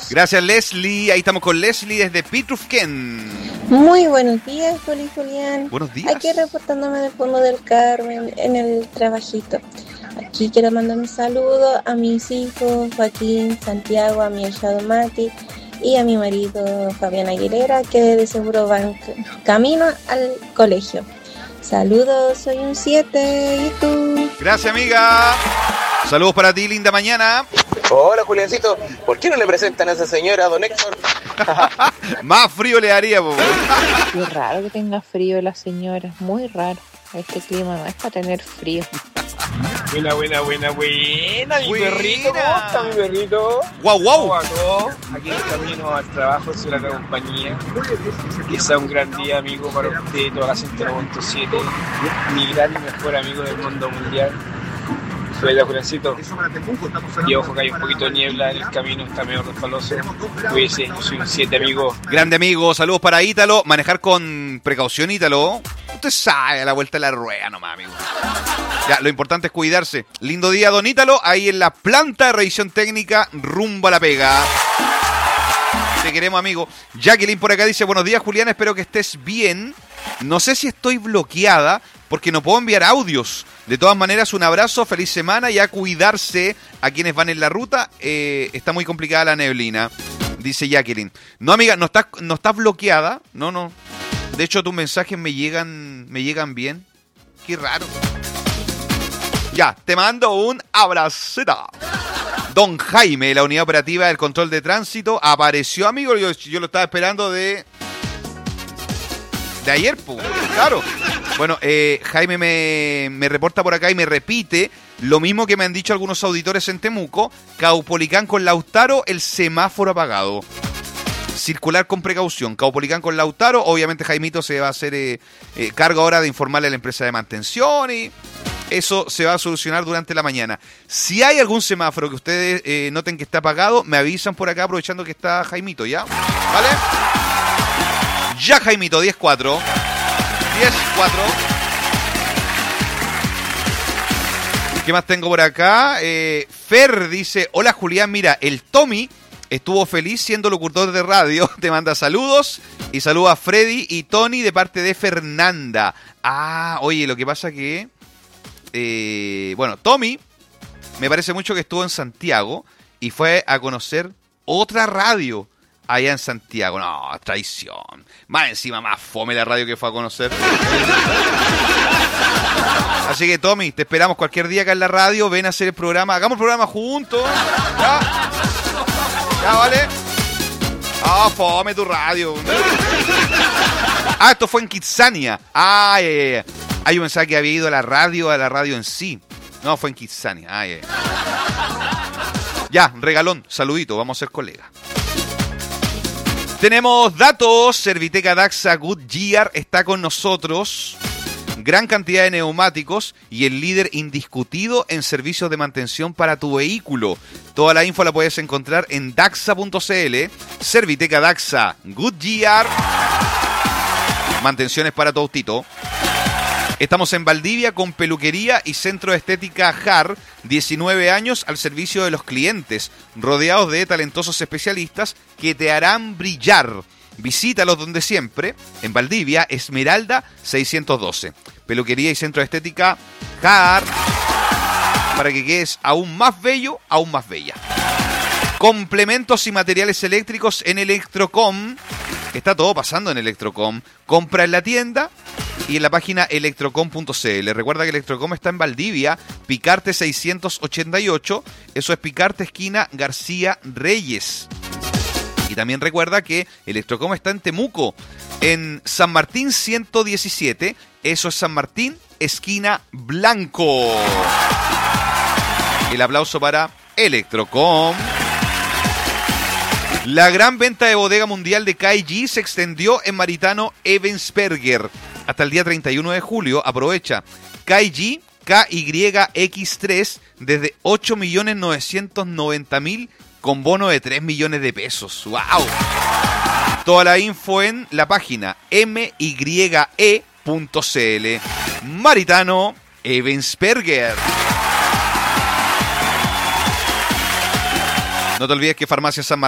Gracias, Leslie. Ahí estamos con Leslie desde Pitrufquén. Muy buenos días, Juli Julián. Buenos días. Aquí reportándome del fondo del Carmen en el trabajito. Aquí quiero mandar un saludo a mis hijos, Joaquín, Santiago, a mi ahijado Mati y a mi marido Fabián Aguilera, que de seguro van camino al colegio. Saludos, soy un 7, ¿y tú? Gracias, amiga. Saludos para ti, linda mañana. Hola, Juliancito. ¿Por qué no le presentan a esa señora, don Héctor? Más frío le haría, po. Qué raro que tenga frío la señora, muy raro. Este clima no es para tener frío. Buena, mi perrito, ¿cómo está mi perrito? Guau. ¿Cómo va todo? Aquí en camino al trabajo, soy la compañía. Que sea un gran día, amigo, para usted y toda la 101.7. Mi gran y mejor amigo del mundo mundial. Soy el Juliancito. Y ojo que hay un poquito de niebla en el camino, está medio resbaloso. Cuídese, yo soy un 7, amigo. Grande amigo, saludos para Ítalo. Manejar con precaución, Ítalo. Usted sabe, a la vuelta de la rueda nomás, amigo. Ya, lo importante es cuidarse. Lindo día, don Ítalo, ahí en la planta de revisión técnica, rumbo a la pega. Te queremos, amigo. Jacqueline por acá dice, buenos días, Julián, espero que estés bien. No sé si estoy bloqueada porque no puedo enviar audios. De todas maneras, un abrazo, feliz semana y a cuidarse a quienes van en la ruta. Está muy complicada la neblina, dice Jacqueline. No, amiga, no estás bloqueada. No. De hecho, tus mensajes me llegan bien. Qué raro. Ya, te mando un abraceta. Don Jaime, de la unidad operativa del control de tránsito, apareció, amigo. Yo lo estaba esperando de ayer, pues, claro. Bueno, Jaime me reporta por acá y me repite lo mismo que me han dicho algunos auditores en Temuco. Caupolicán con Lautaro, el semáforo apagado. Circular con precaución. Caupolicán con Lautaro. Obviamente Jaimito se va a hacer cargo ahora de informarle a la empresa de mantención y eso se va a solucionar durante la mañana. Si hay algún semáforo que ustedes noten que está apagado, me avisan por acá aprovechando que está Jaimito, ¿ya? ¿Vale? Ya, Jaimito, 10-4. 10-4. ¿Qué más tengo por acá? Fer dice, hola Julián, mira, el Tommy estuvo feliz siendo locutor de radio. Te manda saludos y saluda a Freddy y Tony de parte de Fernanda. Ah, oye, lo que pasa que... bueno, Tommy me parece mucho que estuvo en Santiago y fue a conocer otra radio allá en Santiago. No, traición. Más encima, más fome la radio que fue a conocer. Así que, Tommy, te esperamos cualquier día acá en la radio. Ven a hacer el programa. Hagamos el programa juntos. ¿Ya? ¿Ya, vale? Ah, fome tu radio. Ah, esto fue en Kitsania. Ah, yeah. Hay un mensaje que había ido a la radio en sí. No, fue en Kitsania. Ah, yeah. Ya, regalón. Saludito. Vamos a ser colegas. Tenemos datos. Serviteca Daxa Goodyear está con nosotros. Gran cantidad de neumáticos y el líder indiscutido en servicios de mantención para tu vehículo. Toda la info la puedes encontrar en daxa.cl. Serviteca Daxa Goodyear. Mantenciones para tu autito. Estamos en Valdivia con peluquería y centro de estética JAR, 19 años al servicio de los clientes, rodeados de talentosos especialistas que te harán brillar. Visítalos donde siempre, en Valdivia, Esmeralda 612. Peluquería y centro de estética JAR, para que quedes aún más bello, aún más bella. Complementos y materiales eléctricos en Electrocom. Está todo pasando en Electrocom. Compra en la tienda y en la página electrocom.cl. Recuerda que Electrocom está en Valdivia, Picarte 688. Eso es Picarte, esquina García Reyes. Y también recuerda que Electrocom está en Temuco, en San Martín 117. Eso es San Martín, esquina Blanco. El aplauso para Electrocom. La gran venta de bodega mundial de KG se extendió en Maritano Ebensperger hasta el día 31 de julio. Aprovecha KG KYX3 desde 8.990.000 con bono de 3 millones de pesos. ¡Wow! Toda la info en la página mye.cl. Maritano Ebensperger. No te olvides que Farmacia San Martín